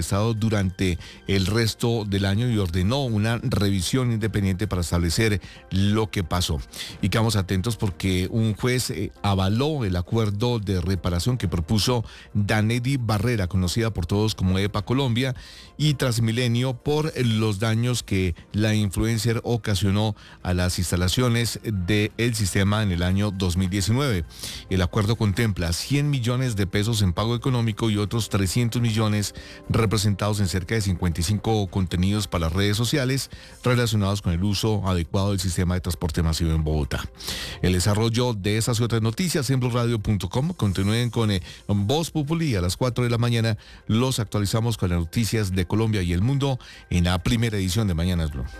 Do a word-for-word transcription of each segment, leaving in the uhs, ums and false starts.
Estado durante el resto del año y ordenó una revisión independiente para establecer lo que pasó. Y quedamos atentos porque un juez eh, avaló el acuerdo de reparación que propuso Danedy Barrera, conocida por todos como EPA Colombia, y Transmilenio por los daños que la influencer ocasionó a las instalaciones del sistema en el año dos mil diecinueve. El acuerdo contempla cien millones de pesos en pago económico y otros trescientos millones representados en cerca de cincuenta y cinco contenidos para las redes sociales relacionados con el uso adecuado del sistema de transporte masivo en Bogotá. El desarrollo de esas y otras noticias en blue radio punto com. Continúen con eh, Voz Populi. A las cuatro de la mañana los actualizamos con las noticias de Colombia y el mundo en la primera edición de Mañanas Blue.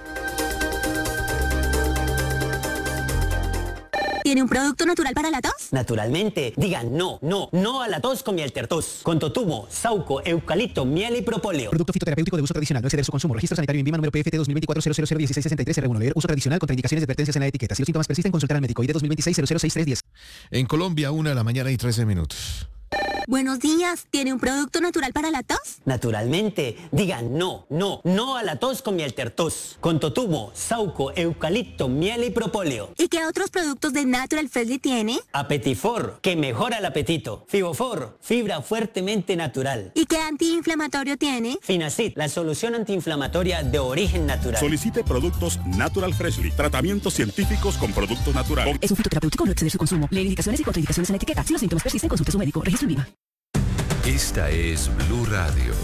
¿Tiene un producto natural para la tos? Naturalmente. Digan no, no, no a la tos con Mieltertos. Con totumo, sauco, eucalipto, miel y propóleo. Producto fitoterapéutico de uso tradicional. No exceder su consumo. Registro sanitario INVIMA número P F T dos mil veinticuatro cero cero cero dieciséis sesenta y tres R uno. Leer uso tradicional. Contraindicaciones y advertencias en la etiqueta. Si los síntomas persisten, consultar al médico. I D dos mil veintiséis cero cero seis tres diez. En Colombia, una de la mañana y trece minutos. Buenos días. ¿Tiene un producto natural para la tos? Naturalmente. Digan no, no, no a la tos con Mieltertos. Con totumo, sauco, eucalipto, miel y propóleo. ¿Y qué otros productos de Natural Freshly tiene? Apetifor, que mejora el apetito. Fibofor, fibra fuertemente natural. ¿Y qué antiinflamatorio tiene? Finacid, la solución antiinflamatoria de origen natural. Solicite productos Natural Freshly. Tratamientos científicos con productos naturales. Es un fitoterapéutico, no exceder su consumo. Leer indicaciones y contraindicaciones en la etiqueta. Si los síntomas persisten, consulte a su médico. Registro INVIMA. Esta es Blue Radio.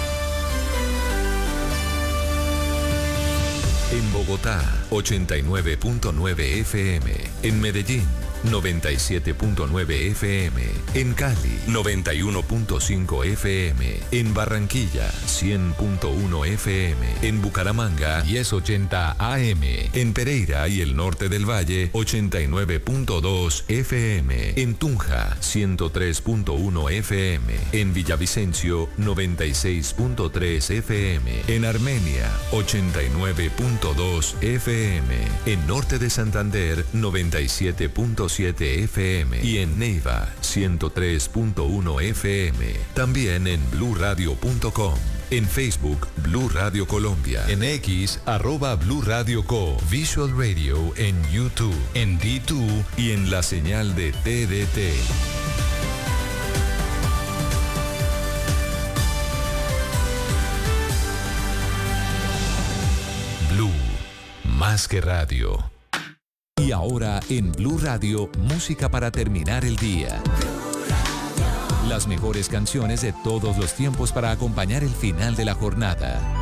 En Bogotá, ochenta y nueve punto nueve F M. En Medellín, noventa y siete punto nueve F M. En Cali, noventa y uno punto cinco F M. En Barranquilla, cien punto uno F M. En Bucaramanga, diez ochenta A M. En Pereira y el norte del Valle, ochenta y nueve punto dos F M. En Tunja, ciento tres punto uno F M. En Villavicencio, noventa y seis punto tres F M. En Armenia, ochenta y nueve punto dos F M. En norte de Santander, noventa y siete punto siete F M. Y en Neiva, ciento tres punto uno F M. También en blue radio punto com. En Facebook, Blue Radio Colombia. En X, arroba Blue Radio Co. Visual Radio en YouTube, en D dos y en la señal de T D T. Blue, más que radio. Y ahora en Blue Radio, música para terminar el día. Las mejores canciones de todos los tiempos para acompañar el final de la jornada.